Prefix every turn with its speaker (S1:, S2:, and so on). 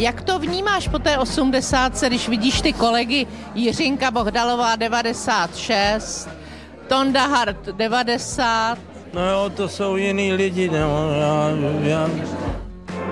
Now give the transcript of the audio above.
S1: Jak to vnímáš po té 80, když vidíš ty kolegy Jiřinka Bohdalová 96, Tonda Hart 90?
S2: No jo, to jsou jiný lidi, no, já